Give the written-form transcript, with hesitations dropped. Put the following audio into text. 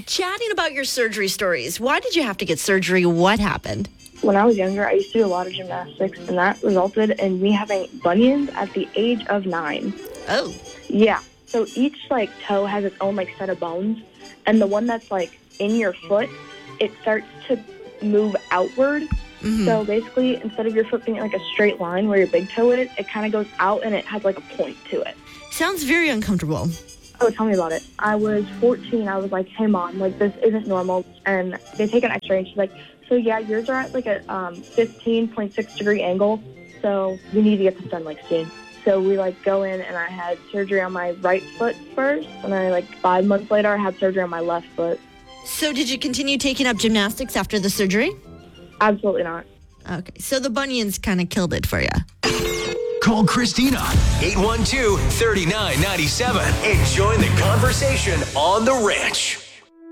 chatting about your surgery stories. Why did you have to get surgery? What happened? When I was younger, I used to do a lot of gymnastics, and that resulted in me having bunions at the age of 9. Oh. Yeah. So each, toe has its own, set of bones, and the one that's, in your foot, it starts to move outward. Mm-hmm. So basically, instead of your foot being, a straight line where your big toe is, it kind of goes out, and it has, a point to it. Sounds very uncomfortable. Oh, tell me about it. I was 14. I was like, hey, Mom, this isn't normal. And they take an x-ray, and she's like, so, yeah, yours are at, a 15.6 degree angle, so you need to get this done, soon. So we, go in, and I had surgery on my right foot first, and then, 5 months later, I had surgery on my left foot. So did you continue taking up gymnastics after the surgery? Absolutely not. Okay, so the bunions kind of killed it for you. Call Christina, 812-3997, and join the conversation on The Ranch.